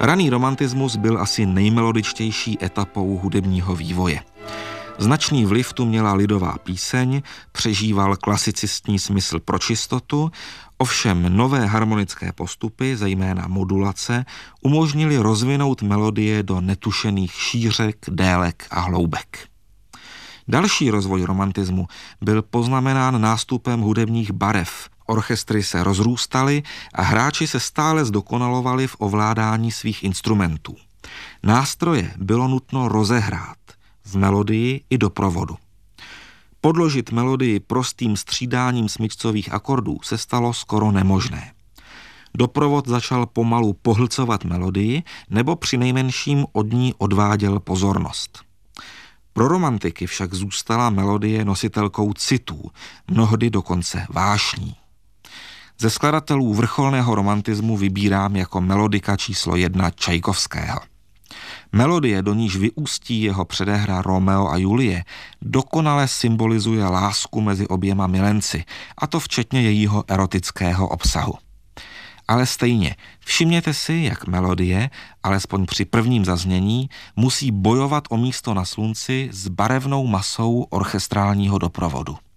Raný romantismus byl asi nejmelodičtější etapou hudebního vývoje. Značný vliv tu měla lidová píseň, přežíval klasicistní smysl pro čistotu, ovšem nové harmonické postupy, zejména modulace, umožnily rozvinout melodie do netušených šířek, délek a hloubek. Další rozvoj romantismu byl poznamenán nástupem hudebních barev. Orchestry se rozrůstaly a hráči se stále zdokonalovali v ovládání svých instrumentů. Nástroje bylo nutno rozehrát v melodii i doprovodu. Podložit melodii prostým střídáním smyčcových akordů se stalo skoro nemožné. Doprovod začal pomalu pohlcovat melodii nebo přinejmenším od ní odváděl pozornost. Pro romantiky však zůstala melodie nositelkou citů, mnohdy dokonce vášní. Ze skladatelů vrcholného romantismu vybírám jako melodika číslo 1 Čajkovského. Melodie, do níž vyústí jeho předehra Romeo a Julie, dokonale symbolizuje lásku mezi oběma milenci, a to včetně jejího erotického obsahu. Ale stejně, všimněte si, jak melodie, alespoň při prvním zaznění, musí bojovat o místo na slunci s barevnou masou orchestrálního doprovodu.